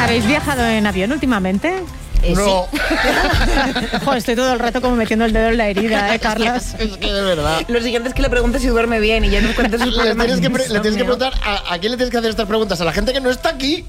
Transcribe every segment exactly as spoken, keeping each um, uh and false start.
¿Habéis viajado en avión últimamente? Eh, no. Sí. Joder, estoy todo el rato como metiendo el dedo en la herida, ¿eh, Carlas? Es que de verdad. Lo siguiente es que le preguntes si duerme bien y ya nos cuentes sus Le problemas. tienes que, pre- le tienes que Insomnio. preguntar a, a quién le tienes que hacer estas preguntas. A la gente que no está aquí.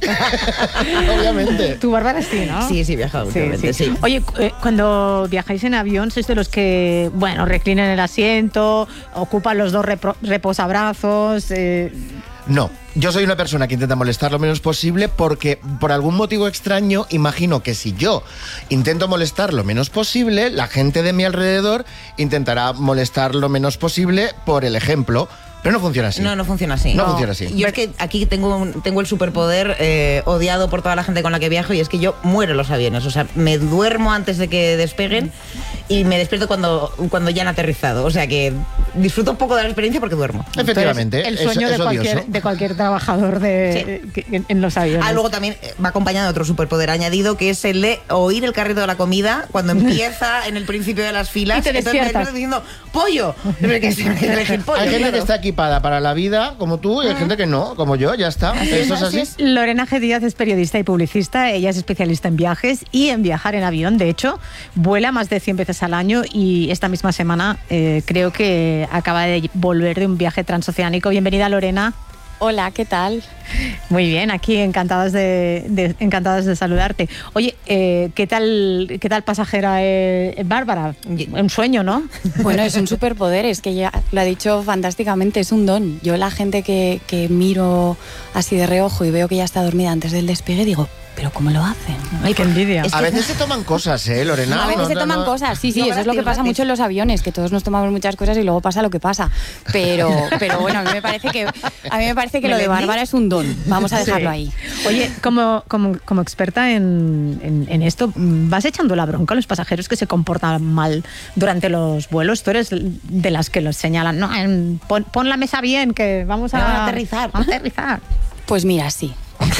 Obviamente. Tú, Bárbara, sí, ¿no? Sí, sí, he viajado Sí, últimamente, sí. sí. Oye, eh, cuando viajáis en avión, ¿sois de los que, bueno, reclinan el asiento, ocupan los dos repro- reposabrazos? Eh, No, yo soy una persona que intenta molestar lo menos posible porque por algún motivo extraño imagino que si yo intento molestar lo menos posible, la gente de mi alrededor intentará molestar lo menos posible por el ejemplo. Pero no funciona así. No, no funciona así. No funciona así. Yo es que aquí tengo, un- tengo el superpoder eh, odiado por toda la gente con la que viajo y es que yo muero en los aviones. O sea, me duermo antes de que despeguen y me despierto cuando, cuando ya han aterrizado. O sea que disfruto un poco de la experiencia porque duermo. Efectivamente. el es- sueño es de, cualquier, odioso. de cualquier trabajador de, que- en, en los aviones. Ah, luego también eh, va acompañado de otro superpoder añadido que es el de oír el carrito de la comida cuando empieza en el principio de las filas. Y te Entonces me despiertas. despierto diciendo ¡pollo! Pero que se me elegir pollo, Hay gente claro. que está equipada para la vida, como tú, y hay gente que no, como yo, ya está. Eso es así. Lorena G. Díaz es periodista y publicista, ella es especialista en viajes y en viajar en avión. De hecho, vuela más de cien veces al año y esta misma semana eh, creo que acaba de volver de un viaje transoceánico. Bienvenida, Lorena. Hola, ¿qué tal? Muy bien, aquí encantadas de, de- encantadas de saludarte. Oye, eh, ¿qué tal qué tal pasajera eh, Bárbara? Un sueño, ¿no? Bueno, es un superpoder, es que ya lo ha dicho fantásticamente, es un don. Yo la gente que, que miro así de reojo y veo que ya está dormida antes del despegue, digo, ¿pero cómo lo hacen? Ay, qué envidia. Es A que- veces se toman cosas, ¿eh, Lorena? a veces No, se no, toman no. cosas, sí, sí, No, eso es lo que gratis, pasa gratis. mucho en los aviones, que todos nos tomamos muchas cosas y luego pasa lo que pasa. Pero, pero bueno, a mí me parece que, a mí me parece que lo de Bárbara es un don. Vamos a dejarlo Sí. ahí. Oye, como, como, como experta en, en, en esto, ¿vas echando la bronca a los pasajeros que se comportan mal durante los vuelos? Tú eres de las que los señalan, no, en- pon, pon la mesa bien, que vamos a, Vamos a aterrizar. Vamos a aterrizar. Pues mira, sí.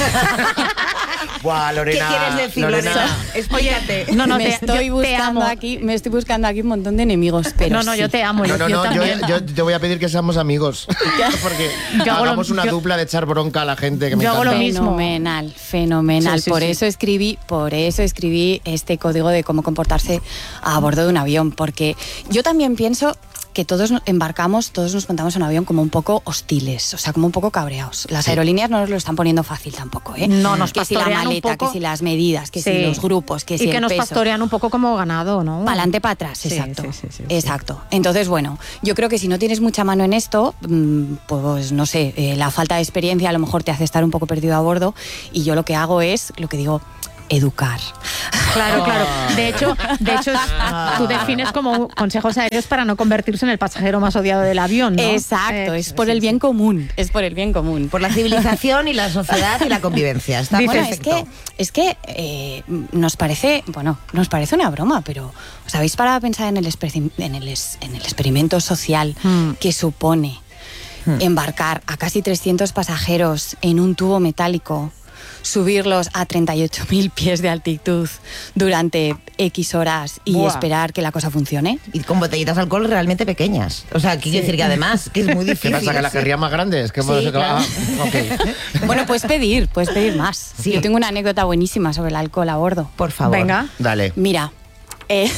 Buah, ¿Qué Lorena. quieres decir, Lorena? Explícate. No, no, me te, estoy yo te buscando amo. aquí, me estoy buscando aquí un montón de enemigos, pero no, no, sí. yo te amo. No, no, yo, no, yo, también. yo te voy a pedir que seamos amigos. Porque Yo hago lo- hagamos una yo- dupla de echar bronca a la gente que me yo hago encanta. lo mismo. Fenomenal, fenomenal. Sí, sí, por sí. eso escribí, por eso escribí este código de cómo comportarse a bordo de un avión, porque yo también pienso que todos nos embarcamos, todos nos montamos en un avión como un poco hostiles, o sea, como un poco cabreados. Las Sí. aerolíneas no nos lo están poniendo fácil tampoco, ¿eh? No, nos que si la pastorean un maleta, poco. que si las medidas, que Sí. si los grupos, que si y que el nos peso. pastorean un poco como ganado, ¿no? Para adelante, para atrás, Sí, exacto. sí, sí, sí, sí. exacto. Entonces, bueno, yo creo que si no tienes mucha mano en esto, mm, pues no sé, eh, la falta de experiencia a lo mejor te hace estar un poco perdido a bordo y yo lo que hago es, lo que digo, educar. Claro, claro. De hecho, de hecho es- tú defines como consejos aéreos para no convertirse en el pasajero más odiado del avión, ¿no? Exacto, Eh, es por sí, el bien sí. común, es por el bien común. Por la civilización y la sociedad y la convivencia. Está Bueno, es perfecto. que, es que eh, nos parece, bueno, nos parece una broma, pero ¿os habéis parado a pensar en el, exper- en el, es- en el experimento social Hmm. que supone embarcar a casi trescientos pasajeros en un tubo metálico, subirlos a treinta y ocho mil pies de altitud durante X horas y Buah. esperar que la cosa funcione? Y con botellitas de alcohol realmente pequeñas. O sea, quiero decir que además, que es muy ¿Qué difícil. pasa? ¿Que la querría más grande? Es que hemos- Sí, claro. ah, ok. Bueno, puedes pedir, puedes pedir más. Sí. Yo tengo una anécdota buenísima sobre el alcohol a bordo. Por favor. Venga. Dale. Mira, eh,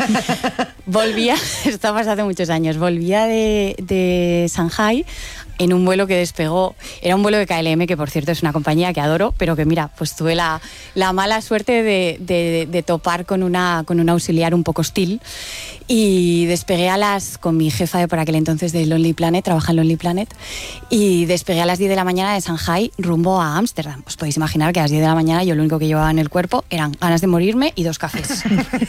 volvía, esto pasó hace muchos años, volvía de, de Shanghai en un vuelo que despegó, era un vuelo de K L M, que por cierto es una compañía que adoro, pero que mira, pues tuve la, la mala suerte de, de, de topar con una, con un auxiliar un poco hostil y despegué a las, con mi jefa de por aquel entonces de Lonely Planet, trabaja en Lonely Planet, y despegué a las diez de la mañana de Shanghai rumbo a Ámsterdam. Os podéis imaginar que a las diez de la mañana yo lo único que llevaba en el cuerpo eran ganas de morirme y dos cafés.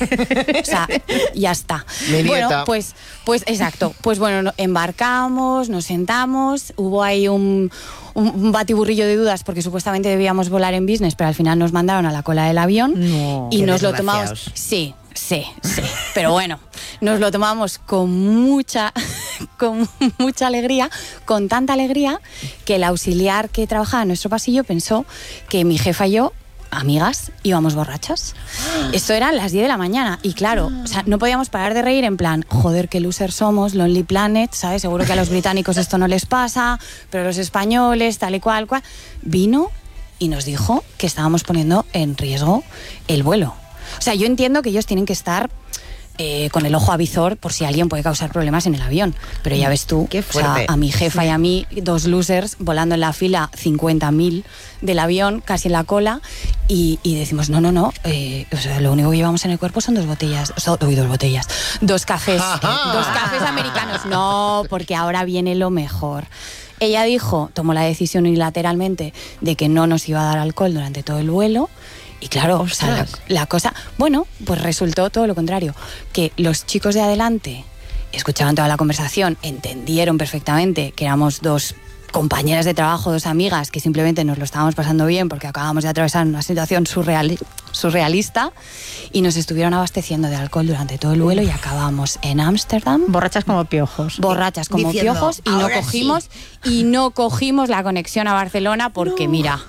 O sea, ya está. Mi dieta. Bueno, pues, pues exacto. Pues bueno, no- embarcamos, nos sentamos, hubo ahí un, un, un batiburrillo de dudas porque supuestamente debíamos volar en business, pero al final nos mandaron a la cola del avión No. y Qué nos lo tomamos. desgraciados. Sí, sí, sí. Pero bueno, nos lo tomamos con mucha, con mucha alegría, con tanta alegría que el auxiliar que trabajaba en nuestro pasillo pensó que mi jefa y yo, amigas, íbamos borrachas. Esto eran las diez de la mañana y claro, o sea, no podíamos parar de reír en plan, joder, qué loser somos, Lonely Planet, ¿sabes? Seguro que a los británicos esto no les pasa, pero a los españoles, tal y cual, cual. Vino y nos dijo que estábamos poniendo en riesgo el vuelo. O sea, yo entiendo que ellos tienen que estar eh, con el ojo avizor por si alguien puede causar problemas en el avión. Pero ya ves tú, Qué o sea, fuerte. a mi jefa y a mí, dos losers volando en la fila cincuenta mil del avión, casi en la cola, y, y decimos, no, no, no, eh, o sea, lo único que llevamos en el cuerpo son dos botellas, o sea, uy, dos botellas, dos cafés, dos cafés americanos. No, porque ahora viene lo mejor. Ella dijo, tomó la decisión unilateralmente de que no nos iba a dar alcohol durante todo el vuelo. Y claro, o sea, la, la cosa... Bueno, pues resultó todo lo contrario. Que los chicos de adelante escuchaban toda la conversación, entendieron perfectamente que éramos dos compañeras de trabajo, dos amigas, que simplemente nos lo estábamos pasando bien porque acabamos de atravesar una situación surreal, surrealista, y nos estuvieron abasteciendo de alcohol durante todo el vuelo y acabamos en Ámsterdam. Borrachas como piojos. Borrachas como Diciendo, piojos y no "Ahora cogimos y no cogimos la conexión a Barcelona porque No. mira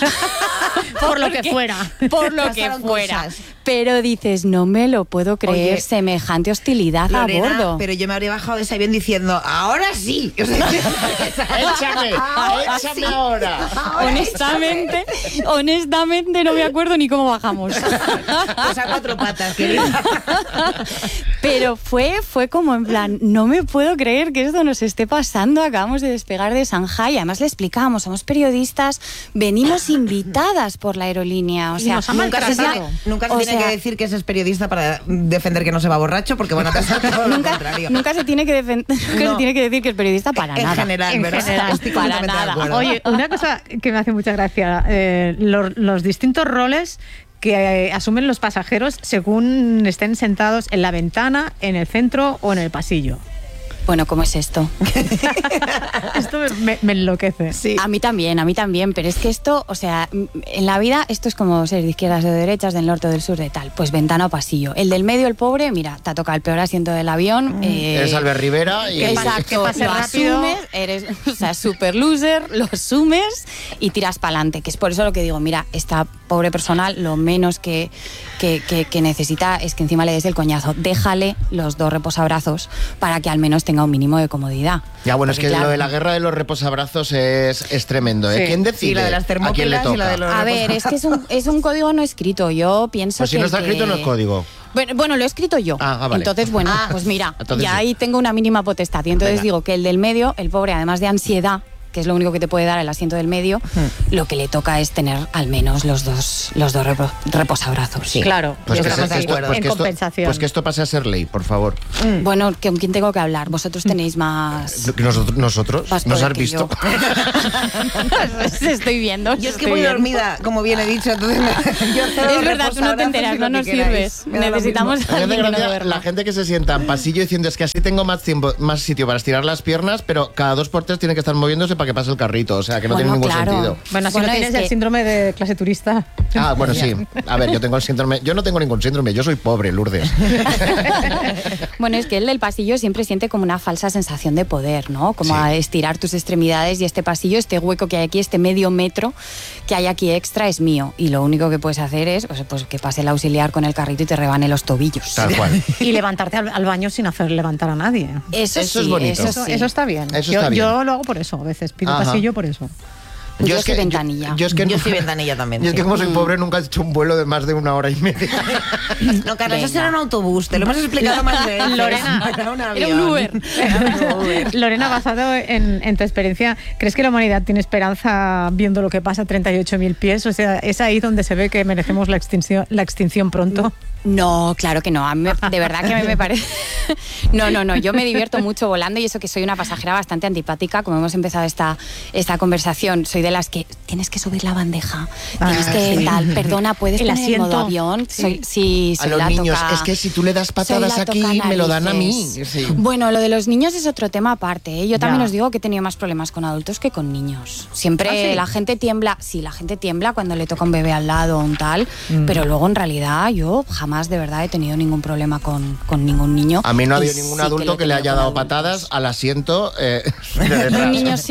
Por lo que Porque- fuera. por lo que Pasaron fuera cosas. pero dices no me lo puedo creer, Oye, semejante hostilidad Lorena, a bordo. pero yo me habría bajado de ese avión diciendo, ahora sí. O sea, ¡Échame! ¡Échame ahora! honestamente honestamente no me acuerdo ni cómo bajamos. pues a cuatro patas, querida. Pero fue, fue como en plan, no me puedo creer que esto nos esté pasando, acabamos de despegar de Shanghái, además le explicábamos, somos periodistas, venimos invitadas por la aerolínea, o Y sea, nos ha Nunca se, maltratado. tiene, nunca se O tiene sea, que decir que ese es periodista para defender que no se va borracho, porque van a pasar todo lo nunca, contrario. nunca se tiene que defen- nunca No. se tiene que decir que es periodista para en nada. general, En ¿verdad? general, Estoy para completamente de nada. acuerdo. Oye, una cosa que me hace mucha gracia, eh, los, los distintos roles que eh, asumen los pasajeros según estén sentados en la ventana, en el centro o en el pasillo. Bueno, ¿cómo es esto? Esto me, me enloquece. Sí. A mí también, a mí también, pero es que esto, o sea, m- en la vida esto es como ser de izquierdas o de derechas, del norte o del sur, de tal. Pues ventana o pasillo. El del medio, el pobre, mira, te ha tocado el peor asiento del avión. eh, Eres Albert Rivera y... ¿Qué pasa? Exacto, que pase lo rápido. asumes, eres, o sea, super loser, lo asumes y tiras para adelante. Que es por eso lo que digo, mira, esta pobre persona lo menos que, que, que, que necesita es que encima le des el coñazo. Déjale los dos reposabrazos para que al menos tenga un mínimo de comodidad. Ya, bueno, es Porque, que claro, lo de la guerra de los reposabrazos es, es tremendo, ¿eh? Sí. ¿Quién decide Sí, la de las a quién le termópilas y la toca? de los- A ver, es que es un, es un código no escrito. Yo pienso Pues si que no está el escrito que- no es código. Bueno, bueno, lo he escrito yo. Ah, ah, vale. Entonces, bueno, Ah. pues mira, Entonces ya sí. ahí tengo una mínima potestad. Y entonces Venga. digo que el del medio, el pobre, además de ansiedad, que es lo único que te puede dar el asiento del medio, lo que le toca es tener al menos los dos, los dos repo- reposabrazos. Sí. Claro, Pues yo que, estamos se- de esto, acuerdo. pues En que esto- compensación. pues que esto pase a ser ley, por favor. Bueno, ¿con quién tengo que hablar? Vosotros tenéis más... Nosotros, nosotros más ¿nos poder has que visto? yo. Os estoy viendo. os Yo es que estoy voy viendo. dormida, como bien he dicho, entonces me- yo cedo Es verdad, tú no te reposabrazos enteras, y no lo que nos queráis. sirves. Me da lo Necesitamos mismo. A mí me hace alguien que no gracia duerma. la gente que se sienta en pasillo diciendo es que así tengo más tiempo, más sitio para estirar las piernas, pero cada dos por tres tiene que estar moviéndose para que pase el carrito. O sea, que no Bueno, tiene ningún claro. sentido. Bueno, si Bueno, no es tienes que- el síndrome de clase turista. Ah, bueno, sí. A ver, yo tengo el síndrome. Yo no tengo ningún síndrome, yo soy pobre, Lourdes. Bueno, es que el del pasillo siempre siente como una falsa sensación de poder, ¿no? Como Sí. a estirar tus extremidades y este pasillo, este hueco que hay aquí, este medio metro que hay aquí extra es mío. Y lo único que puedes hacer es pues, pues, que pase el auxiliar con el carrito y te rebane los tobillos. Tal cual. Y levantarte al, al baño sin hacer levantar a nadie. Eso, Eso sí, es bonito. Eso, Eso, sí. eso está bien. Eso yo, está bien. yo lo hago por eso, a veces pido Ajá. pasillo por eso. Yo soy ventanilla. Yo, es que Yo no- soy ventanilla también. Yo es sí. que como soy pobre nunca he hecho un vuelo de más de una hora y media. No, Carlos, eso Venga. era un autobús, te lo hemos explicado más veces. Lorena, Era un Era avión. un Uber. Era un Uber. Lorena, basado en, en tu experiencia, ¿crees que la humanidad tiene esperanza viendo lo que pasa a treinta y ocho mil pies? O sea, ¿es ahí donde se ve que merecemos la extinción, la extinción pronto? No, claro que no. A mí me- de verdad que a mí me parece. No, no, no. Yo me divierto mucho volando y eso que soy una pasajera bastante antipática. Como hemos empezado esta, esta conversación, soy de las que tienes que subir la bandeja, tienes Ah, que sí. tal, perdona, puedes El poner asiento. modo avión. Sí. Soy, sí, A soy los la niños, toca- es que si tú le das soy patadas la aquí, toca me lo dan a mí. narices. Sí. Bueno, lo de los niños es otro tema aparte. ¿eh? Yo también Ya. os digo que he tenido más problemas con adultos que con niños. Siempre ¿Ah, sí? la gente tiembla, sí, la gente tiembla cuando le toca un bebé al lado o un tal, Mm. pero luego en realidad yo jamás de verdad he tenido ningún problema con, con ningún niño. A mí no ha Y habido ningún sí que lo adulto he que le tenido haya con dado adultos. patadas al asiento eh, de detrás. Un niño sí.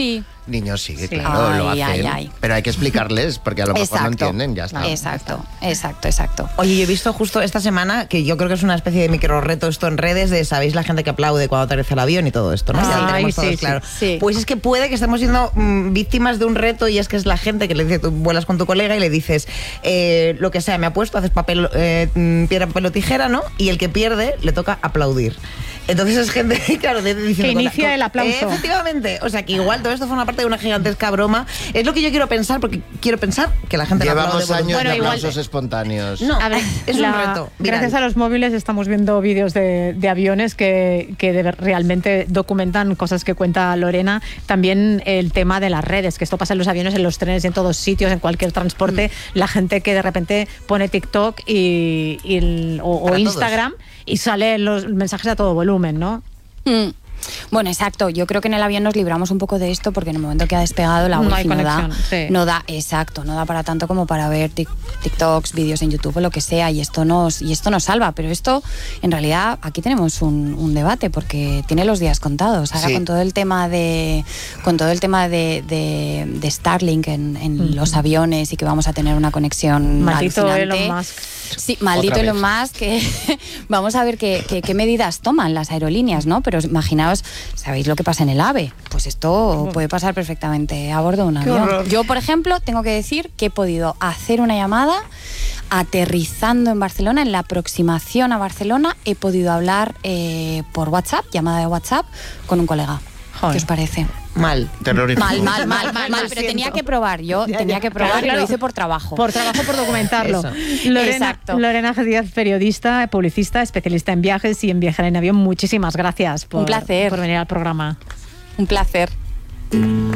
Niños sí, Sí. claro, Ay, lo hacen. ay, ay. Pero hay que explicarles porque a lo mejor no entienden, ya está. Exacto, exacto, exacto. Oye, yo he visto justo esta semana que yo creo que es una especie de micro reto esto en redes de, ¿sabéis? La gente que aplaude cuando aterriza el avión y todo esto, ¿no? Ay, Ya lo tenemos sí, todos sí, claro. sí. Pues es que puede que estemos siendo mm, víctimas de un reto y es que es la gente que le dice, tú vuelas con tu colega y le dices eh, lo que sea, me apuesto, haces papel, eh, piedra, papel o tijera, ¿no? Y el que pierde le toca aplaudir. Entonces es gente, claro, de, de, que inicia con, el aplauso. Eh, efectivamente. O sea, que igual todo esto forma parte de una gigantesca broma. Es lo que yo quiero pensar, porque quiero pensar que la gente Llevamos lo aplaude. años bueno, de igual aplausos de... espontáneos. No, a ver, es la, un reto. Viral. Gracias a los móviles estamos viendo vídeos de, de aviones que, que de, realmente documentan cosas que cuenta Lorena. También el tema de las redes, que esto pasa en los aviones, en los trenes y en todos sitios, en cualquier transporte. Mm. La gente que de repente pone TikTok y, y el, o, o Instagram todos. Y salen los mensajes a todo volumen, ¿no? Mm. Bueno, exacto. Yo creo que en el avión nos libramos un poco de esto porque en el momento que ha despegado la no wifi no da, sí. no da, exacto, no da para tanto como para ver TikToks, vídeos en YouTube o lo que sea, y esto nos y esto nos salva. Pero esto, en realidad, aquí tenemos un, un debate porque tiene los días contados. Ahora sí. con todo el tema de, con todo el tema de, de, de Starlink en, en mm. los aviones y que vamos a tener una conexión maldito alucinante. Elon Musk. Sí, maldito Elon Musk. Que vamos a ver qué, qué, qué medidas toman las aerolíneas, ¿no? Pero imaginaos, ¿sabéis lo que pasa en el AVE? Pues esto puede pasar perfectamente a bordo de un avión. Yo, por ejemplo, tengo que decir que he podido hacer una llamada aterrizando en Barcelona, en la aproximación a Barcelona, he podido hablar eh, por WhatsApp, llamada de WhatsApp, con un colega. Joder. ¿Qué os parece? Mal. Terrorífico. Mal, mal, mal, mal, mal. Pero tenía que probar. Yo ya, tenía ya. que probar claro, y lo hice por trabajo. Por trabajo, por documentarlo. Lorena, Exacto. Lorena Díaz, periodista, publicista, especialista en viajes y en viajar en avión. Muchísimas gracias por, un placer. por venir al programa. Un placer.